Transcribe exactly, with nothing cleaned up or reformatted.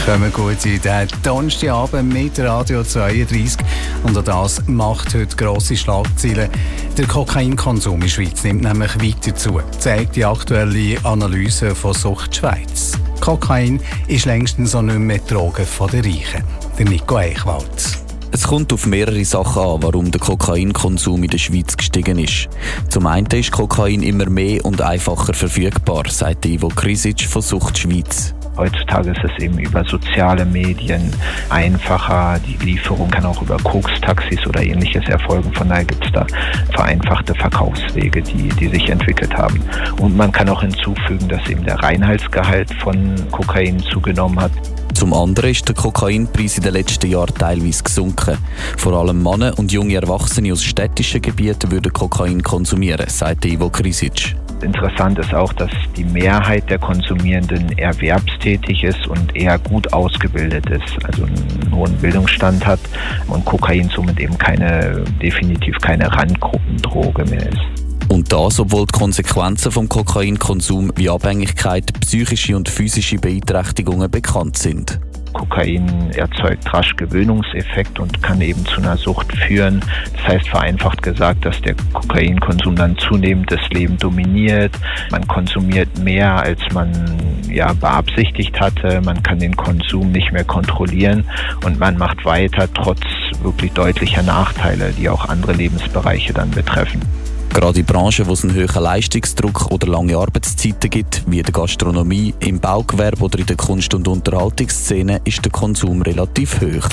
Kommen gut in den Donnerstagabend mit Radio zweiunddreißig. Und auch das macht heute grosse Schlagzeilen. Der Kokainkonsum in der Schweiz nimmt nämlich weiter zu, zeigt die aktuelle Analyse von Sucht Schweiz. Kokain ist längstens so nicht mehr die Droge der Reichen. Der Nico Eichwald. Es kommt auf mehrere Sachen an, warum der Kokainkonsum in der Schweiz gestiegen ist. Zum einen ist Kokain immer mehr und einfacher verfügbar, sagt Ivo Krisic von Sucht Schweiz. Heutzutage ist es eben über soziale Medien einfacher. Die Lieferung kann auch über Koks-Taxis oder ähnliches erfolgen. Von daher gibt es da vereinfachte Verkaufswege, die, die sich entwickelt haben. Und man kann auch hinzufügen, dass eben der Reinheitsgehalt von Kokain zugenommen hat. Zum anderen ist der Kokainpreis in den letzten Jahren teilweise gesunken. Vor allem Männer und junge Erwachsene aus städtischen Gebieten würden Kokain konsumieren, sagt Ivo Krisic. Interessant ist auch, dass die Mehrheit der Konsumierenden erwerbstätig ist und eher gut ausgebildet ist, also einen hohen Bildungsstand hat und Kokain somit eben keine, definitiv keine Randgruppendroge mehr ist. Und das, obwohl die Konsequenzen vom Kokainkonsum wie Abhängigkeit, psychische und physische Beeinträchtigungen bekannt sind. Kokain erzeugt rasch Gewöhnungseffekt und kann eben zu einer Sucht führen. Das heißt vereinfacht gesagt, dass der Kokainkonsum dann zunehmend das Leben dominiert. Man konsumiert mehr, als man ja beabsichtigt hatte. Man kann den Konsum nicht mehr kontrollieren und man macht weiter trotz wirklich deutlicher Nachteile, die auch andere Lebensbereiche dann betreffen. Gerade in Branchen, wo es einen hohen Leistungsdruck oder lange Arbeitszeiten gibt, wie in der Gastronomie, im Baugewerbe oder in der Kunst- und Unterhaltungsszene, ist der Konsum relativ hoch.